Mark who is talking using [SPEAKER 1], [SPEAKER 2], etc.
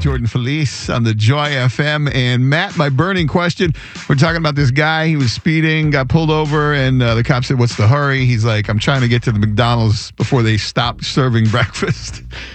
[SPEAKER 1] Jordan Felice on the Joy FM. And Matt, my burning question. We're talking about this guy. He was speeding, got pulled over, and the cop said, "What's the hurry?" He's like, "I'm trying to get to the McDonald's before they stop serving breakfast."